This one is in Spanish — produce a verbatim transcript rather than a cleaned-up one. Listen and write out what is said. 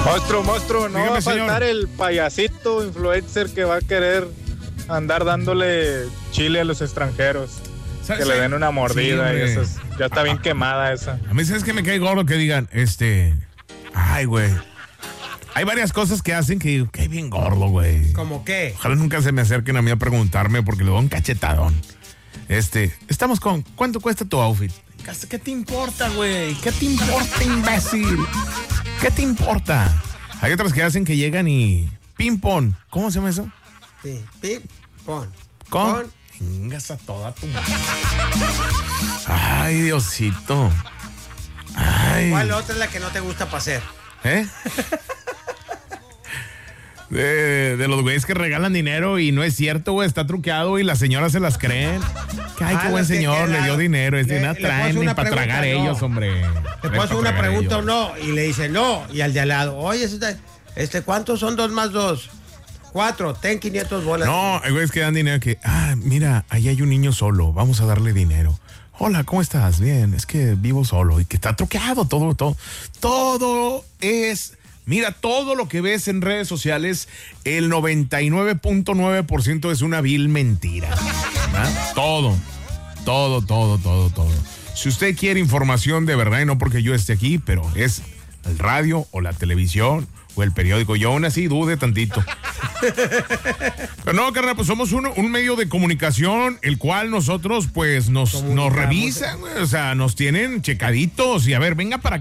Monstruo, monstruo, no Dígame, va a faltar señor. el payasito influencer que va a querer andar dándole chile a los extranjeros. ¿Sabes? Que le den una mordida Sí, y hombre. eso es- ya está bien quemada esa. A mí, ¿sabes que me cae gordo que digan, este... Ay, güey. Hay varias cosas que hacen que digo, cae bien gordo, güey. ¿Cómo qué? Ojalá nunca se me acerquen a mí a preguntarme porque le doy un cachetadón. Este, estamos con, ¿cuánto cuesta tu outfit? ¿Qué te importa, güey? ¿Qué te importa, imbécil? ¿Qué te importa? Hay otras que hacen que llegan y... Ping-pong. ¿Cómo se llama eso? Sí, pip, pon. Con... Pon. Vengas a toda tu... Ay, Diosito. Ay. ¿Cuál otra es la que no te gusta para hacer? ¿Eh? De, de los güeyes que regalan dinero y no es cierto, güey, está truqueado y las señoras se las creen. Que, ay, Ah, qué buen los que señor, le quedan. dio dinero. Este, Le- nada le puedo traen hacer ni una para pregunta, tragar no. ellos, hombre. Te puedo hacer una pregunta o no, y le dice no, y al de al lado, oye, este, este, ¿cuántos son dos más dos? Cuatro, ten quinientos bolas. No, hay güeyes que dan dinero que, ah, mira, ahí hay un niño solo, vamos a darle dinero. Hola, ¿cómo estás? Bien, es que vivo solo y que está truqueado todo, todo. Todo es... Mira, todo lo que ves en redes sociales, el noventa y nueve punto nueve por ciento es una vil mentira. ¿Ah? Todo, todo, todo, todo, todo. Si usted quiere información de verdad, y no porque yo esté aquí, pero es el radio o la televisión o el periódico, yo aún así dude tantito. Pero no, carnal, pues somos un, un medio de comunicación, el cual nosotros, pues, nos, nos revisan, güey, o sea, nos tienen checaditos y a ver, venga para